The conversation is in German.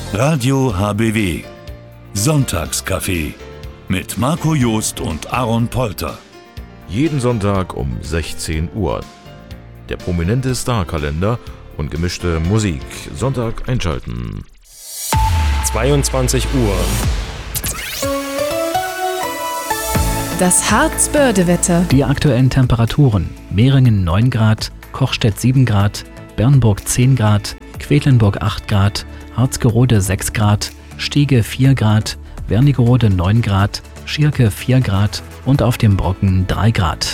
Radio HBW. Sonntagscafé mit Marco Joost und Aaron Polter. Jeden Sonntag um 16 Uhr. Der prominente Star-Kalender und gemischte Musik. Sonntag einschalten. 22 Uhr. Das Harzbörde-Wetter. Die aktuellen Temperaturen: Mehringen 9 Grad, Kochstedt 7 Grad, Bernburg 10 Grad, Quedlinburg 8 Grad, Harzgerode 6 Grad, Stiege 4 Grad, Wernigerode 9 Grad, Schierke 4 Grad und auf dem Brocken 3 Grad.